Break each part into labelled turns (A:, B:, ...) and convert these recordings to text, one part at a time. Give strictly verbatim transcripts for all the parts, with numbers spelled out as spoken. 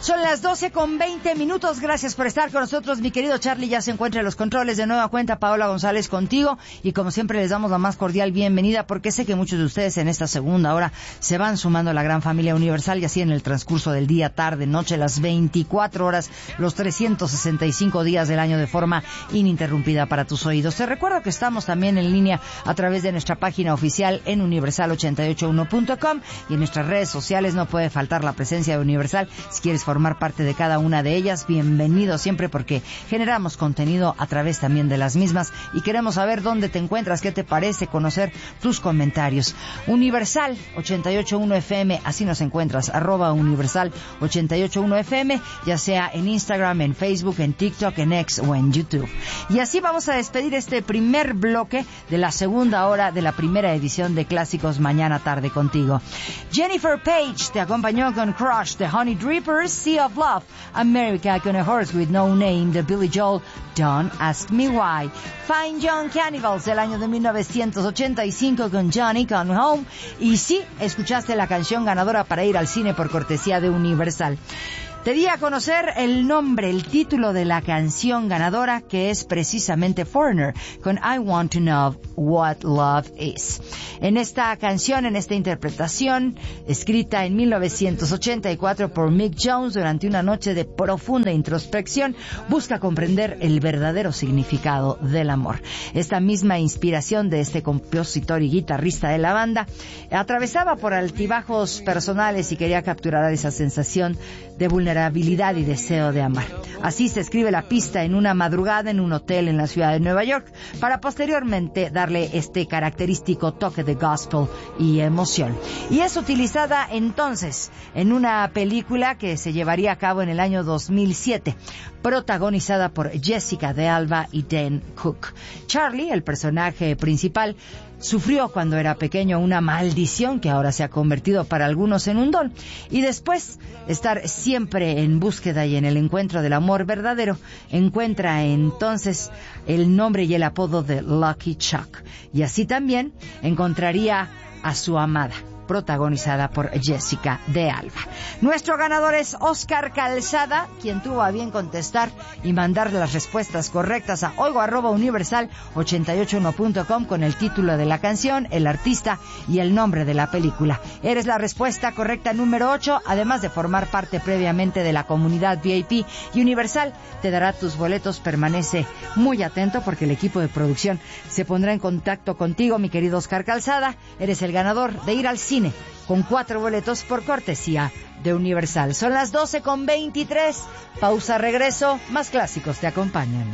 A: Son las doce con veinte minutos. Gracias por estar con nosotros. Mi querido Charlie ya se encuentra en los controles. De nueva cuenta, Paola González contigo. Y como siempre les damos la más cordial bienvenida, porque sé que muchos de ustedes en esta segunda hora se van sumando a la gran familia Universal, y así en el transcurso del día, tarde, noche, las veinticuatro horas, los trescientos sesenta y cinco días del año de forma ininterrumpida para tus oídos. Te recuerdo que estamos también en línea a través de nuestra página oficial en universal ochenta y ocho uno punto com, y en nuestras redes sociales no puede faltar la presencia de Universal. Si quieres formar parte de cada una de ellas, bienvenido siempre, porque generamos contenido a través también de las mismas y queremos saber dónde te encuentras, qué te parece, conocer tus comentarios. Universal ochenta y ocho punto uno F M, así nos encuentras, arroba Universal ochenta y ocho punto uno F M, ya sea en Instagram, en Facebook, en TikTok, en X o en YouTube. Y así vamos a despedir este primer bloque de la segunda hora de la primera edición de Clásicos Mañana Tarde contigo. Jennifer Page te acompañó con Crush, The Honey Drippers, Sea of Love, America con a Horse with No Name, de Billy Joel, Don't Ask Me Why, Fine Young Cannibals del año de mil novecientos ochenta y cinco con Johnny Come Home, y sí, escuchaste la canción ganadora para ir al cine por cortesía de Universal. Te di a conocer el nombre, el título de la canción ganadora, que es precisamente Foreigner, con I Want to Know What Love Is. En esta canción, en esta interpretación, escrita en mil novecientos ochenta y cuatro por Mick Jones durante una noche de profunda introspección, busca comprender el verdadero significado del amor. Esta misma inspiración de este compositor y guitarrista de la banda atravesaba por altibajos personales y quería capturar esa sensación de vulnerabilidad y deseo de amar. Así se escribe la pista en una madrugada en un hotel en la ciudad de Nueva York, para posteriormente darle este característico toque de gospel y emoción. Y es utilizada entonces en una película que se llevaría a cabo en el año dos mil siete, protagonizada por Jessica de Alba y Dan Cook. Charlie, el personaje principal, sufrió cuando era pequeño una maldición que ahora se ha convertido para algunos en un don, y después estar siempre en búsqueda y en el encuentro del amor verdadero, encuentra entonces el nombre y el apodo de Lucky Chuck, y así también encontraría a su amada, protagonizada por Jessica de Alba. Nuestro ganador es Oscar Calzada, quien tuvo a bien contestar y mandar las respuestas correctas a oigo arroba universal ochenta y ocho uno punto com con el título de la canción, el artista y el nombre de la película. Eres la respuesta correcta número ocho, además de formar parte previamente de la comunidad V I P, y Universal te dará tus boletos. Permanece muy atento porque el equipo de producción se pondrá en contacto contigo, mi querido Oscar Calzada. Eres el ganador de ir al cine con cuatro boletos por cortesía de Universal. Son las doce con veintitrés. Pausa, regreso. Más clásicos te acompañan.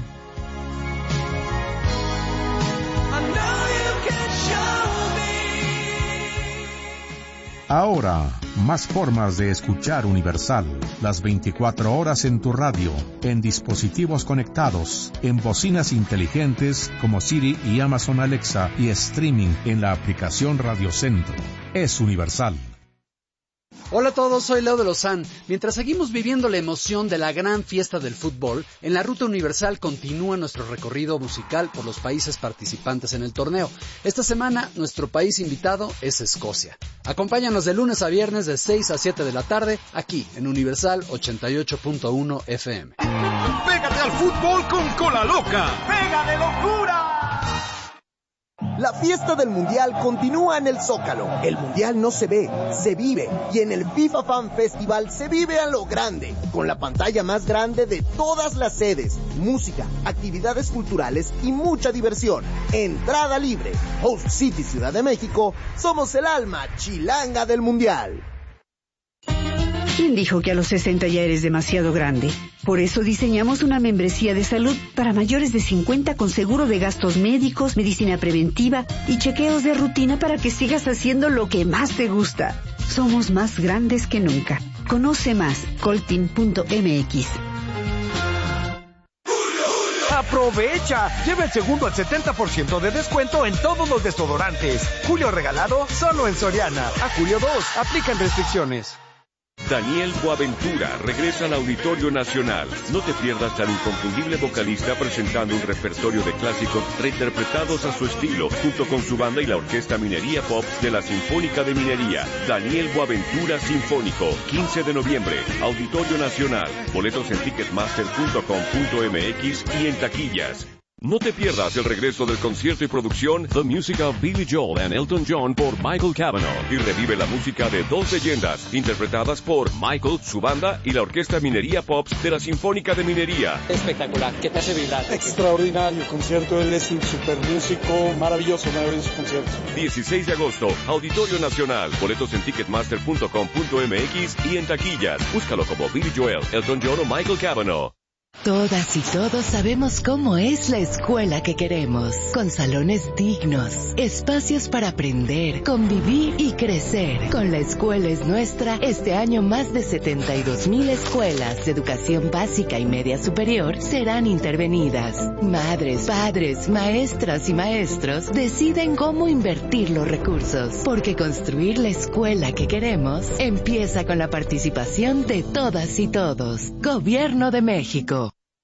B: Ahora, más formas de escuchar Universal. Las veinticuatro horas en tu radio, en dispositivos conectados, en bocinas inteligentes como Siri y Amazon Alexa, y streaming en la aplicación Radio Centro. Es Universal.
C: Hola a todos, soy Leo de Lozán. Mientras seguimos viviendo la emoción de la gran fiesta del fútbol, en la Ruta Universal continúa nuestro recorrido musical por los países participantes en el torneo. Esta semana, nuestro país invitado es Escocia. Acompáñanos de lunes a viernes de seis a siete de la tarde, aquí en Universal ochenta y ocho punto uno F M.
D: ¡Pégate al fútbol con Cola Loca! ¡Pega de locura!
E: La fiesta del Mundial continúa en el Zócalo. El Mundial no se ve, se vive. Y en el FIFA Fan Festival se vive a lo grande, con la pantalla más grande de todas las sedes, música, actividades culturales y mucha diversión. Entrada libre. Host City, Ciudad de México, somos el alma chilanga del Mundial.
F: ¿Quién dijo que a los sesenta ya eres demasiado grande? Por eso diseñamos una membresía de salud para mayores de cincuenta con seguro de gastos médicos, medicina preventiva y chequeos de rutina para que sigas haciendo lo que más te gusta. Somos más grandes que nunca. Conoce más, coltin punto m x.
D: ¡Aprovecha! Lleva el segundo al setenta por ciento de descuento en todos los desodorantes. Julio regalado solo en Soriana. A julio dos, aplican restricciones.
G: Daniel Boaventura regresa al Auditorio Nacional. No te pierdas al inconfundible vocalista presentando un repertorio de clásicos reinterpretados a su estilo, junto con su banda y la Orquesta Minería Pop de la Sinfónica de Minería. Daniel Boaventura Sinfónico, quince de noviembre, Auditorio Nacional. Boletos en ticketmaster punto com punto m x y en taquillas. No te pierdas el regreso del concierto y producción The Music of Billy Joel and Elton John por Michael Cavanaugh, y revive la música de dos leyendas interpretadas por Michael, su banda y la Orquesta Minería Pops de la Sinfónica de Minería.
H: Espectacular, que te hace vibrar.
I: Extraordinario concierto, él es un super músico, maravilloso, maravilloso concierto.
G: dieciséis de agosto, Auditorio Nacional. Boletos en ticketmaster punto com punto m x y en taquillas. Búscalo como Billy Joel, Elton John o Michael Cavanaugh.
J: Todas y todos sabemos cómo es la escuela que queremos, con salones dignos, espacios para aprender, convivir y crecer. Con La Escuela es Nuestra, este año más de setenta y dos mil escuelas de educación básica y media superior serán intervenidas. Madres, padres, maestras y maestros deciden cómo invertir los recursos, porque construir la escuela que queremos empieza con la participación de todas y todos. Gobierno de México.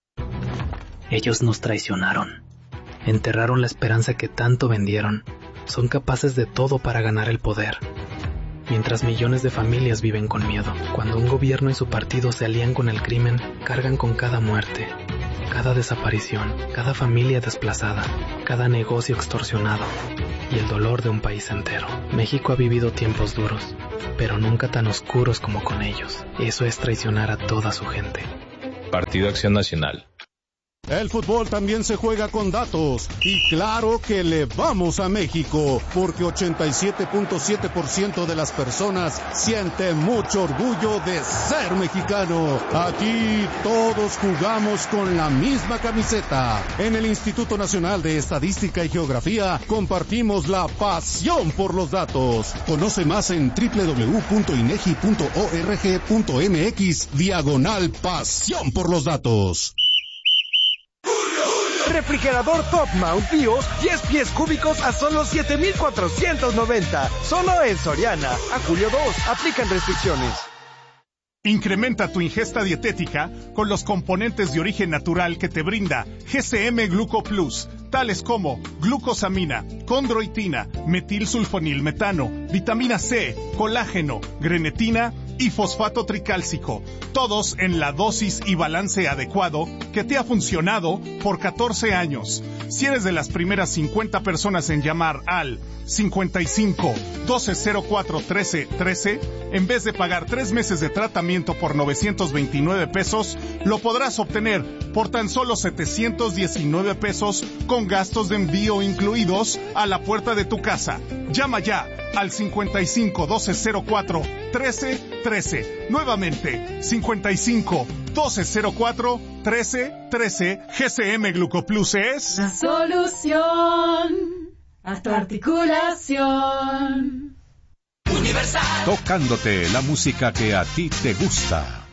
K: Ellos nos traicionaron, enterraron la esperanza que tanto vendieron, son capaces de todo para ganar el poder. Mientras millones de familias viven con miedo, cuando un gobierno y su partido se alían con el crimen, cargan con cada muerte, cada desaparición, cada familia desplazada, cada negocio extorsionado y el dolor de un país entero. México ha vivido tiempos duros, pero nunca tan oscuros como con ellos. Eso es traicionar a toda su gente.
L: Partido Acción Nacional.
M: El fútbol también se juega con datos, y claro que le vamos a México, porque ochenta y siete punto siete por ciento de las personas siente mucho orgullo de ser mexicano. Aquí todos jugamos con la misma camiseta. En el Instituto Nacional de Estadística y Geografía compartimos la pasión por los datos. Conoce más en doble u doble u doble u punto inegi punto org punto m x diagonal pasión por los datos.
D: Refrigerador Top Mount Bios, diez pies cúbicos a solo siete mil cuatrocientos noventa. Solo en Soriana. A julio dos. Aplican restricciones.
N: Incrementa tu ingesta dietética con los componentes de origen natural que te brinda G C M Gluco Plus, tales como glucosamina, condroitina, metilsulfonilmetano, vitamina C, colágeno, grenetina y fosfato tricálcico, todos en la dosis y balance adecuado que te ha funcionado por catorce años. Si eres de las primeras cincuenta personas en llamar al cincuenta y cinco, doce cero cuatro, trece, trece, en vez de pagar tres meses de tratamiento por novecientos veintinueve pesos, lo podrás obtener por tan solo setecientos diecinueve pesos con gastos de envío incluidos a la puerta de tu casa. Llama ya al cincuenta y cinco, doce cero cuatro, trece, trece. Nuevamente, cincuenta y cinco, doce cero cuatro, trece, trece. G C M Glucoplus es
O: la solución a tu articulación.
B: Universal. Tocándote la música que a ti te gusta.